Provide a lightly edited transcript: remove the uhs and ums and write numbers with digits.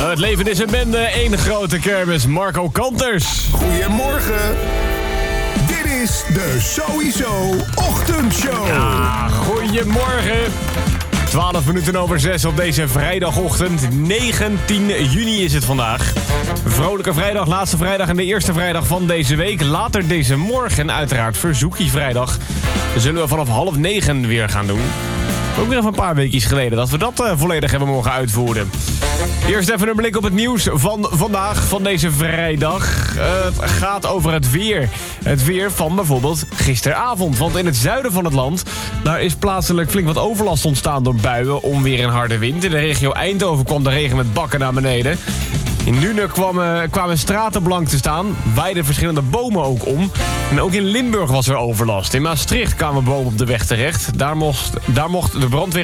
Het leven is een bende, één grote kermis. Marco Kanters. Goedemorgen. Dit is de Sowieso Ochtendshow. Ja, goedemorgen. 12 minuten over 6 op deze vrijdagochtend. 19 juni is het vandaag. Vrolijke vrijdag, laatste vrijdag en de eerste vrijdag van deze week. Later deze morgen uiteraard verzoekie vrijdag. Dat zullen we vanaf 8:30 weer gaan doen. Ook weer even een paar weekjes geleden dat we dat volledig hebben mogen uitvoeren. Eerst even een blik op het nieuws van vandaag, van deze vrijdag. Het gaat over het weer. Het weer van bijvoorbeeld gisteravond. Want in het zuiden van het land, daar is plaatselijk flink wat overlast ontstaan door buien, onweer en harde wind. In de regio Eindhoven kwam de regen met bakken naar beneden. In Nuenen kwamen straten blank te staan, waaiden verschillende bomen ook om. En ook in Limburg was er overlast. In Maastricht kwamen bomen op de weg terecht. Daar mocht de brandweer